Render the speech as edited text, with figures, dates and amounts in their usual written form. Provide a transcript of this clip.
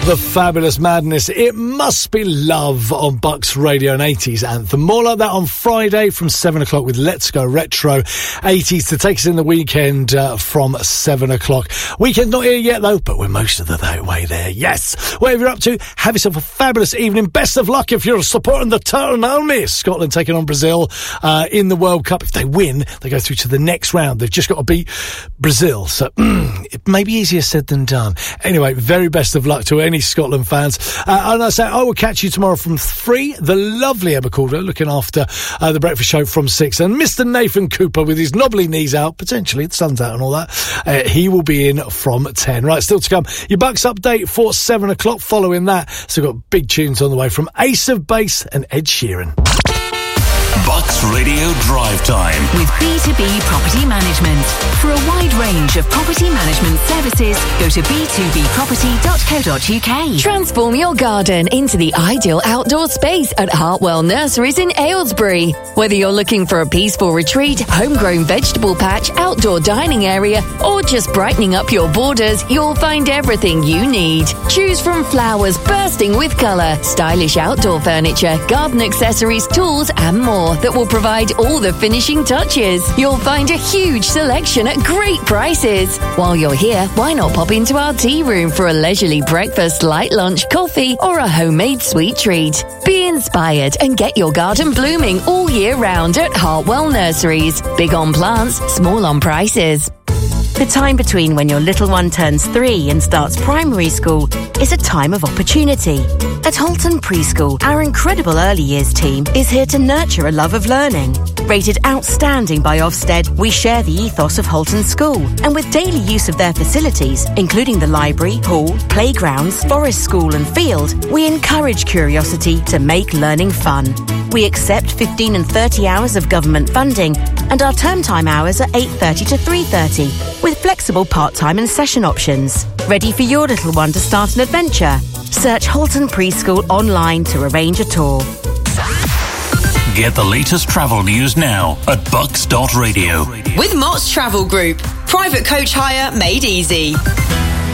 The fabulous madness. It Must Be Love on Bucks Radio, and 80s anthem. More like that on Friday from 7 o'clock with Let's Go Retro 80s to take us in the weekend from 7 o'clock. Weekend not here yet though, but we're most of the way there. Yes. Whatever you're up to, have yourself a fabulous evening. Best of luck if you're supporting the Turtle Army. Scotland taking on Brazil in the World Cup. If they win, they go through to the next round. They've just got to beat Brazil. So it may be easier said than done. Anyway, very best of luck to any Scotland fans. And I say I will catch you tomorrow from 3. The lovely Emma Calder looking after the breakfast show from 6. And Mr. Nathan Cooper with his knobbly knees out, potentially, the sun's out and all that, he will be in from 10. Right, still to come, your Bucks update for 7 o'clock. Following that, so we've got big tunes on the way from Ace of Base and Ed Sheeran. Bucks Radio Drive Time with B2B Property Management. For a wide range of property management services, go to b2bproperty.co.uk. Transform your garden into the ideal outdoor space at Hartwell Nurseries in Aylesbury. Whether you're looking for a peaceful retreat, homegrown vegetable patch, outdoor dining area, or just brightening up your borders, you'll find everything you need. Choose from flowers bursting with colour, stylish outdoor furniture, garden accessories, tools, and more that will provide all the finishing touches. You'll find a huge selection at great prices. While you're here, why not pop into our tea room for a leisurely breakfast, light lunch, coffee, or a homemade sweet treat? Be inspired and get your garden blooming all year round at Hartwell Nurseries. Big on plants, small on prices. The time between when your little one turns 3 and starts primary school is a time of opportunity. At Halton Preschool, our incredible early years team is here to nurture a love of learning. Rated outstanding by Ofsted, we share the ethos of Halton School, and with daily use of their facilities, including the library, hall, playgrounds, forest school and field, we encourage curiosity to make learning fun. We accept 15 and 30 hours of government funding, and our term time hours are 8:30 to 3:30, with flexible part-time and session options. Ready for your little one to start an adventure? Search Halton Preschool online to arrange a tour. Get the latest travel news now at bucks.radio. With Mott's Travel Group. Private coach hire made easy.